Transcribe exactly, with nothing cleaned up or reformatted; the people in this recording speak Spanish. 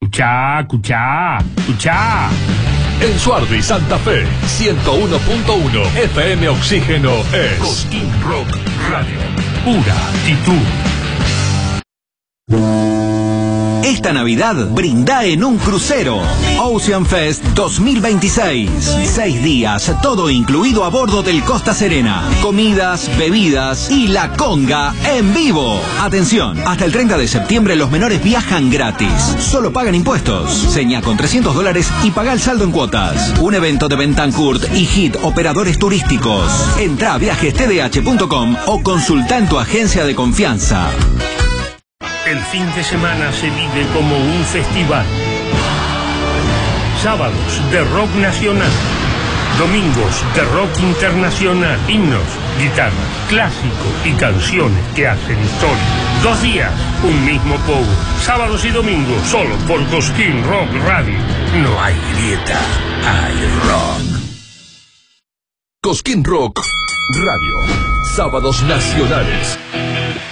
Escuchá, escuchá, escuchá. En Suardi, Santa Fe, ciento uno punto uno F M Oxígeno es Cosquín Rock Radio. Pura actitud. Esta Navidad brinda en un crucero. Ocean Fest dos mil veintiséis. Seis días, todo incluido a bordo del Costa Serena. Comidas, bebidas y la conga en vivo. Atención, hasta el treinta de septiembre los menores viajan gratis. Solo pagan impuestos. Seña con trescientos dólares y paga el saldo en cuotas. Un evento de Bentancourt y Hit Operadores Turísticos. Entra a viajes t d h punto com o consulta en tu agencia de confianza. El fin de semana se vive como un festival. Sábados de rock nacional. Domingos de rock internacional. Himnos, guitarras, clásicos y canciones que hacen historia. Dos días, un mismo pogo. Sábados y domingos, solo por Cosquín Rock Radio. No hay grieta, hay rock. Cosquín Rock Radio. Sábados nacionales.